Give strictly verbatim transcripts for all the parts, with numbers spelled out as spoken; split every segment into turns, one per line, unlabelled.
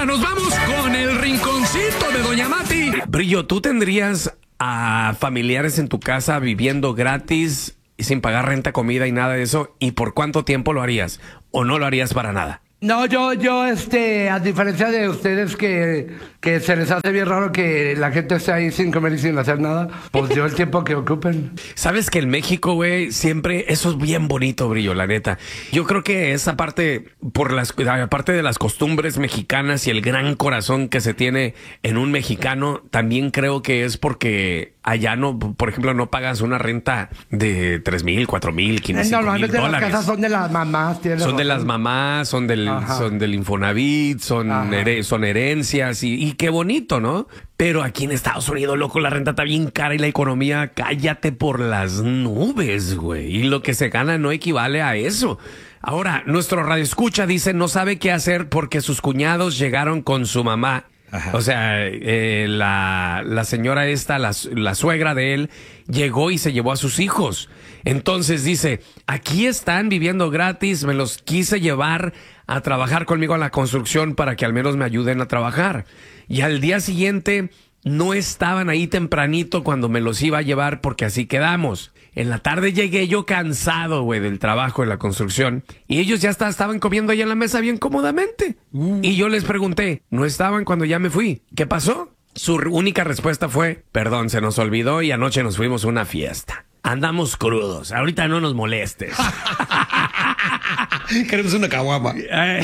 Ahora nos vamos con el rinconcito de Doña Mati. Brillo, ¿tú tendrías a familiares en tu casa viviendo gratis y sin pagar renta, comida y nada de eso? ¿Y por cuánto tiempo lo harías? ¿O no lo harías para nada?
No, yo, yo, este, a diferencia de ustedes que, que se les hace bien raro que la gente esté ahí sin comer y sin hacer nada, pues yo el tiempo que ocupen.
Sabes que en México, güey, siempre, eso es bien bonito, Brillo, la neta. Yo creo que esa parte, por las, aparte de las costumbres mexicanas y el gran corazón que se tiene en un mexicano, también creo que es porque allá no, por ejemplo, no pagas una renta de tres mil, cuatro mil, quince mil
Normalmente las
dólares.
casas son de las mamás.
Son
razón.
de las mamás, son del, son del Infonavit, son, her son herencias y, y qué bonito, ¿no? Pero aquí en Estados Unidos, loco, la renta está bien cara y la economía, cállate por las nubes, güey. Y lo que se gana no equivale a eso. Ahora, nuestro radioescucha dice no sabe qué hacer porque sus cuñados llegaron con su mamá. Ajá. O sea, eh, la, la señora esta, la, la suegra de él, llegó y se llevó a sus hijos. Entonces dice, aquí están viviendo gratis, me los quise llevar a trabajar conmigo a la construcción para que al menos me ayuden a trabajar. Y al día siguiente no estaban ahí tempranito cuando me los iba a llevar porque así quedamos. En la tarde llegué yo cansado, güey, del trabajo de la construcción. Y ellos ya está, estaban comiendo ahí en la mesa bien cómodamente. Mm. Y yo les pregunté, ¿no estaban cuando ya me fui? ¿Qué pasó? Su única respuesta fue, perdón, se nos olvidó y anoche nos fuimos a una fiesta. Andamos crudos, ahorita no nos molestes.
Queremos una caguama.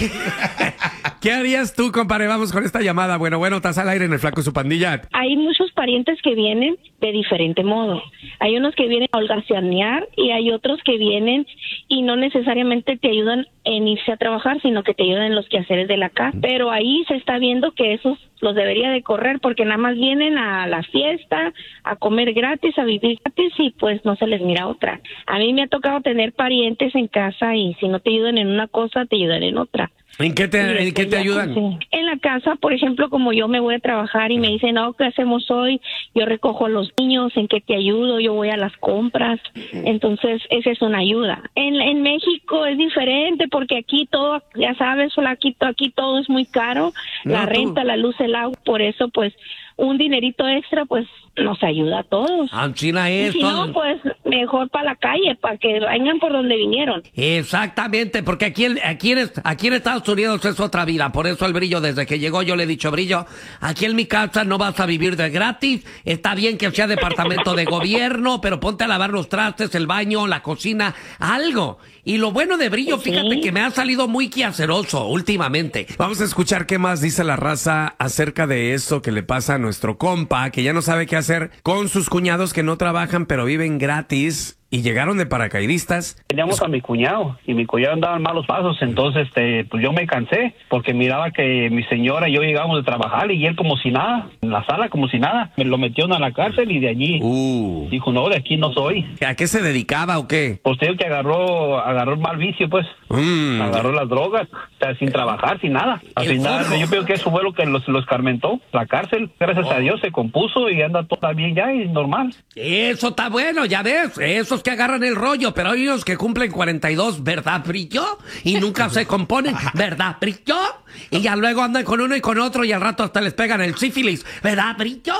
¿Qué harías tú, compadre? Vamos con esta llamada. Bueno, bueno, estás al aire en el Flaco y su Pandilla.
Hay muchos parientes que vienen de diferente modo. Hay unos que vienen a holgazanear y hay otros que vienen y no necesariamente te ayudan en irse a trabajar, sino que te ayudan en los quehaceres de la casa. Pero ahí se está viendo que esos los debería de correr porque nada más vienen a la fiesta, a comer gratis, a vivir gratis y pues no se les mira otra. A mí me ha tocado tener parientes en casa y si no te ayudan en una cosa, te ayudan en otra.
¿En qué te, ¿en qué te ayudan?
Sí. En la casa, por ejemplo, como yo me voy a trabajar y me dicen, no, ¿qué hacemos hoy? Yo recojo a los niños, ¿en qué te ayudo? Yo voy a las compras. Entonces, esa es una ayuda. En, en México es diferente porque aquí todo, ya sabes, aquí, aquí todo es muy caro. No, la renta, tú. La luz, el agua. Por eso, pues, un dinerito extra, pues, nos ayuda a todos.
Ah, China es.
Y si no, pues, mejor para la calle, para que vengan por donde vinieron.
Exactamente, porque aquí, aquí, en, aquí en Estados Unidos es otra vida. Por eso el Brillo, desde que llegó, yo le he dicho, Brillo, aquí en mi casa no vas a vivir de gratis. Está bien que sea departamento de gobierno, pero ponte a lavar los trastes, el baño, la cocina, algo. Y lo bueno de Brillo, ¿sí? Fíjate que me ha salido muy quehaceroso últimamente.
Vamos a escuchar qué más dice la raza acerca de eso que le pasa a nuestro compa, que ya no sabe qué hacer con sus cuñados que no trabajan pero viven gratis. Y llegaron de paracaidistas.
Teníamos a mi cuñado y mi cuñado andaba en malos pasos, entonces este, pues yo me cansé porque miraba que mi señora y yo llegábamos de trabajar y él como si nada, en la sala como si nada, me lo metió a la cárcel y de allí
uh.
dijo, no, de aquí no soy.
¿A qué se dedicaba o qué?
Pues tengo que agarró, agarró el mal vicio, pues, mm. agarró las drogas, o sea, sin trabajar, sin nada. Al final, forro. Yo creo que eso fue lo que los, los escarmentó, la cárcel, gracias oh. a Dios se compuso y anda todo bien ya y normal.
Eso está bueno, ya ves, eso que agarran el rollo, pero hay unos que cumplen cuarenta y dos, ¿verdad, Brillo? Y nunca se componen, ¿verdad, Brillo? Y ya luego andan con uno y con otro y al rato hasta les pegan el sífilis, ¿verdad, Brillo?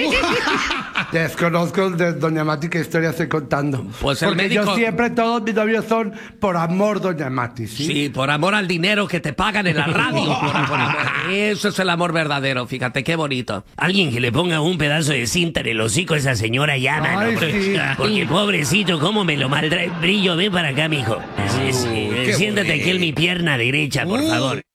Desconozco de Doña Mati qué historia estoy contando.
Pues el
Porque
médico...
yo siempre, todos mis novios son por amor, Doña Mati, ¿sí?
Sí, por amor al dinero que te pagan en la radio. por, por amor. Eso es el amor verdadero, fíjate, qué bonito.
Alguien que le ponga un pedazo de cinta en el hocico a esa señora ya, mano.
Ay,
porque,
sí.
porque pobrecito, cómo me lo maldrá. Brillo, ven para acá, mijo. Sí, sí.
Uh,
Siéntate aquí en mi pierna derecha, por
uh.
favor.